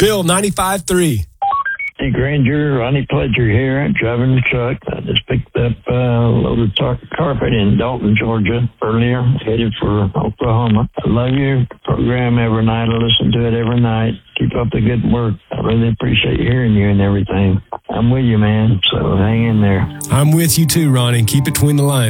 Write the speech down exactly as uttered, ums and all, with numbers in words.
Bill, ninety-five three. Hey, Granger, Ronnie Pledger here, driving the truck. I just picked up uh, a load of tar- carpet in Dalton, Georgia earlier, headed for Oklahoma. I love your program every night. I listen to it every night. Keep up the good work. I really appreciate hearing you and everything. I'm with you, man, so hang in there. I'm with you too, Ronnie. Keep it between the lines.